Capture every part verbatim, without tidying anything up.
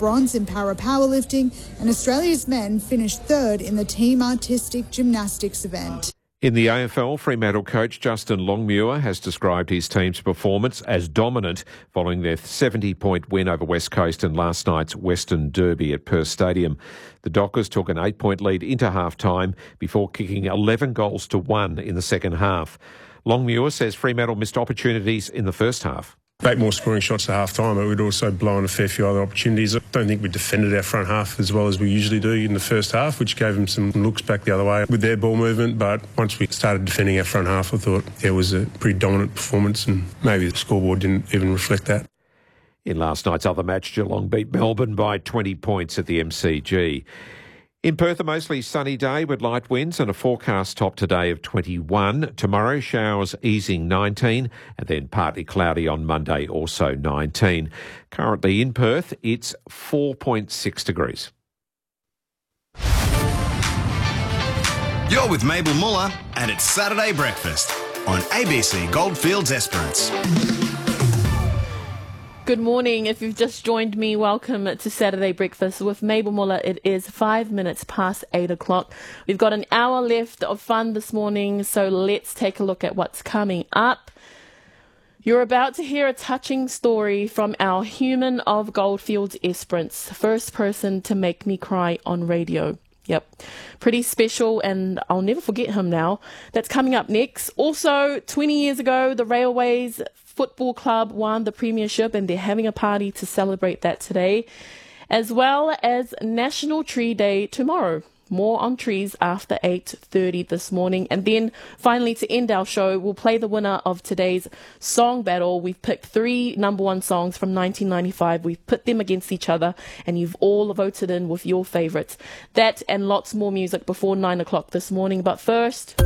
bronze in para powerlifting, and Australia's men finished third in the team artistic gymnastics event. In the A F L, Fremantle coach Justin Longmuir has described his team's performance as dominant following their seventy-point win over West Coast in last night's Western Derby at Perth Stadium. The Dockers took an eight-point lead into half-time before kicking eleven goals to one in the second half. Longmuir says Fremantle missed opportunities in the first half. Eight more scoring shots at half-time, but we'd also blown a fair few other opportunities. I don't think we defended our front half as well as we usually do in the first half, which gave them some looks back the other way with their ball movement. But once we started defending our front half, I thought it was a pretty dominant performance, and maybe the scoreboard didn't even reflect that. In last night's other match, Geelong beat Melbourne by twenty points at the M C G. In Perth, a mostly sunny day with light winds and a forecast top today of twenty-one. Tomorrow, showers easing nineteen, and then partly cloudy on Monday, also nineteen. Currently in Perth, it's four point six degrees. You're with Mabel Muller, and it's Saturday Breakfast on A B C Goldfields Esperance. Good morning. If you've just joined me, welcome to Saturday Breakfast with Mabel Muller. It is five minutes past eight o'clock. We've got an hour left of fun this morning, so let's take a look at what's coming up. You're about to hear a touching story from our human of Goldfields Esperance, first person to make me cry on radio. Yep, pretty special, and I'll never forget him now. That's coming up next. Also, twenty years ago, the Railways Football Club won the premiership, and they're having a party to celebrate that today, as well as National Tree Day tomorrow. More on trees after eight thirty this morning. And then finally, to end our show, we'll play the winner of today's song battle. We've picked three number one songs from nineteen ninety-five. We've put them against each other, and you've all voted in with your favourites. That and lots more music before nine o'clock this morning. But first...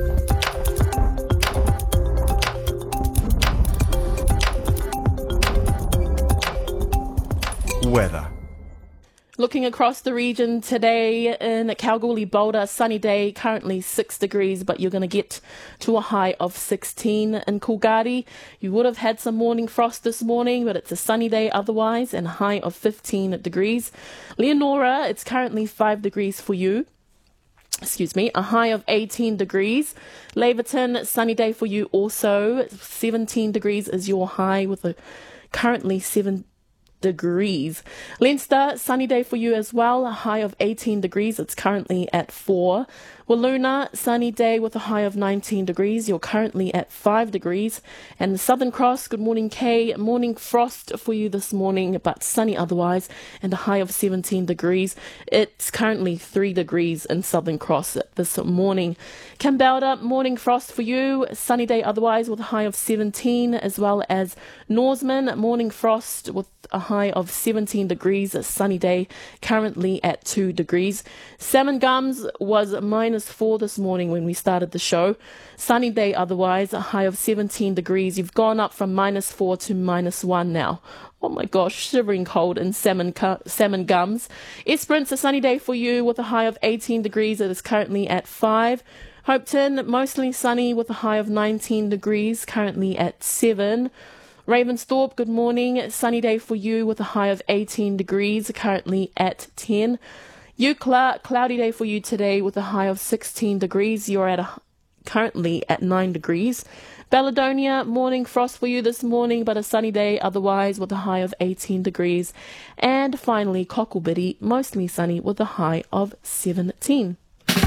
weather. Looking across the region today in Kalgoorlie, Boulder, sunny day, currently six degrees, but you're going to get to a high of sixteen. In Coolgardie, you would have had some morning frost this morning, but it's a sunny day otherwise, and a high of fifteen degrees. Leonora, it's currently five degrees for you. Excuse me, a high of eighteen degrees. Laverton, sunny day for you also. seventeen degrees is your high with a currently seven degrees. Leinster, sunny day for you as well, a high of eighteen degrees. It's currently at four. Wiluna, sunny day with a high of nineteen degrees. You're currently at five degrees. And the Southern Cross, good morning, Kay. Morning frost for you this morning, but sunny otherwise, and a high of seventeen degrees. It's currently three degrees in Southern Cross this morning. Kambalda, morning frost for you. Sunny day otherwise with a high of seventeen, as well as Norseman, morning frost with a high of seventeen degrees. A sunny day, currently at two degrees. Salmon Gums was minus four this morning when we started the show. Sunny day otherwise, a high of seventeen degrees. You've gone up from minus four to minus one now. Oh my gosh, shivering cold in Salmon, Salmon Gums. Esperance, a sunny day for you with a high of eighteen degrees. It is currently at five. Hopeton, mostly sunny with a high of nineteen degrees, currently at seven. Ravensthorpe, good morning. Sunny day for you with a high of eighteen degrees, currently at ten. Eucla, cloudy day for you today with a high of sixteen degrees. You're at a, currently at nine degrees. Balladonia, morning frost for you this morning, but a sunny day otherwise with a high of eighteen degrees. And finally, Cocklebiddy, mostly sunny with a high of seventeen.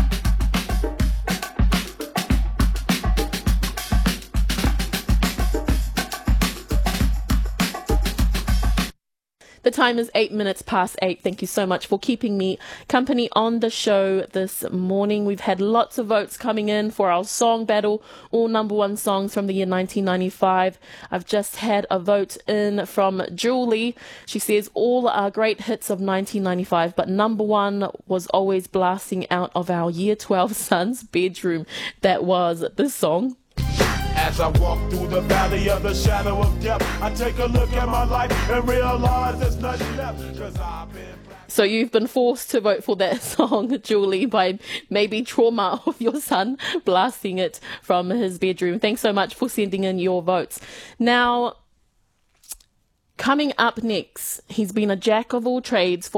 The time is eight minutes past eight. Thank you so much for keeping me company on the show this morning. We've had lots of votes coming in for our song battle, all number one songs from the year nineteen ninety-five. I've just had a vote in from Julie. She says all are great hits of nineteen ninety-five, but number one was always blasting out of our year twelve son's bedroom. That was this song. As I walk through the valley of the shadow of death, I take a look at my life and realize there's nothing left. 'Cause I've been... So you've been forced to vote for that song, Julie, by maybe trauma of your son blasting it from his bedroom. Thanks so much for sending in your votes. Now, coming up next, he's been a jack of all trades for